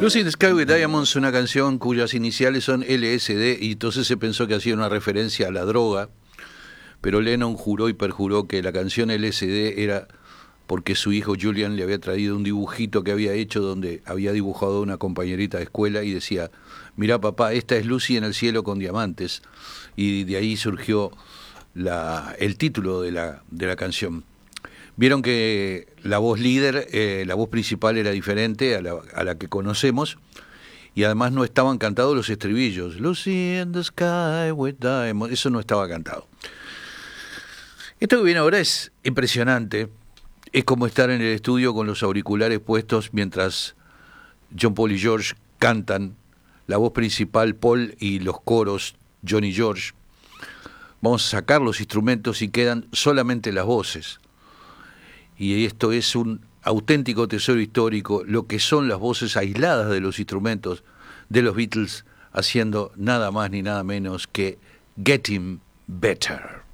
Lucy in the Sky with Diamonds, una canción cuyas iniciales son LSD, y entonces se pensó que hacía una referencia a la droga, pero Lennon juró y perjuró que la canción LSD era porque su hijo Julian le había traído un dibujito que había hecho donde había dibujado una compañerita de escuela y decía: mirá papá, esta es Lucy en el cielo con diamantes, y de ahí surgió el título de la canción. Vieron que la voz líder, la voz principal era diferente a la que conocemos, y además no estaban cantados los estribillos. Lucy in the sky with diamonds, eso no estaba cantado. Esto que viene ahora es impresionante, es como estar en el estudio con los auriculares puestos mientras John, Paul y George cantan, la voz principal Paul y los coros John y George. Vamos a sacar los instrumentos y quedan solamente las voces. Y esto es un auténtico tesoro histórico, lo que son las voces aisladas de los instrumentos de los Beatles, haciendo nada más ni nada menos que Getting Better.